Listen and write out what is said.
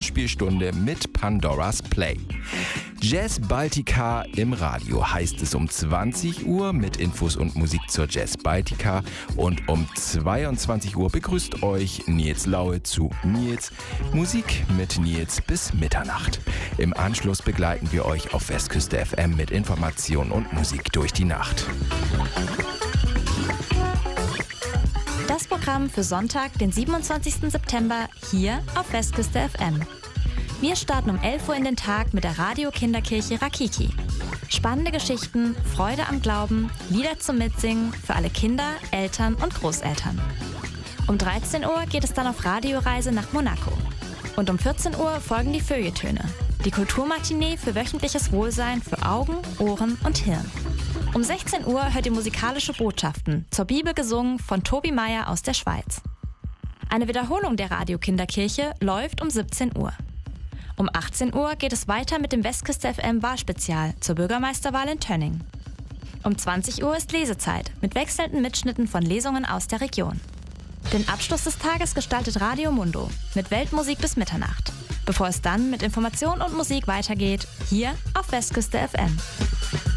Hörspielstunde mit Pandoras Play. Jazz Baltica im Radio heißt es um 20 Uhr mit Infos und Musik zur Jazz Baltica und um 22 Uhr begrüßt euch Nils Laue zu Nils Musik mit Nils bis Mitternacht. Im Anschluss begleiten wir euch auf Westküste FM mit Informationen und Musik durch die Nacht. Das Programm für Sonntag, den 27. September, hier auf Westküste FM. Wir starten um 11 Uhr in den Tag mit der Radio-Kinderkirche Rakiki. Spannende Geschichten, Freude am Glauben, Lieder zum Mitsingen für alle Kinder, Eltern und Großeltern. Um 13 Uhr geht es dann auf Radioreise nach Monaco. Und um 14 Uhr folgen die Feuilletöne, die Kulturmatinee für wöchentliches Wohlsein für Augen, Ohren und Hirn. Um 16 Uhr hört ihr musikalische Botschaften, zur Bibel gesungen von Tobi Meyer aus der Schweiz. Eine Wiederholung der Radio-Kinderkirche läuft um 17 Uhr. Um 18 Uhr geht es weiter mit dem Westküste FM Wahlspezial zur Bürgermeisterwahl in Tönning. Um 20 Uhr ist Lesezeit mit wechselnden Mitschnitten von Lesungen aus der Region. Den Abschluss des Tages gestaltet Radio Mundo mit Weltmusik bis Mitternacht, bevor es dann mit Information und Musik weitergeht, hier auf Westküste FM.